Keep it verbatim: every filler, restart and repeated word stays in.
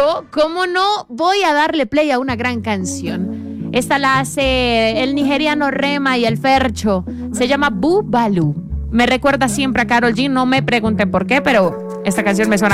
Pero, ¿cómo no voy a darle play a una gran canción? Esta la hace el nigeriano Rema y el Fercho. Se llama Boobaloo. Me recuerda siempre a Karol G. No me pregunten por qué, pero esta canción me suena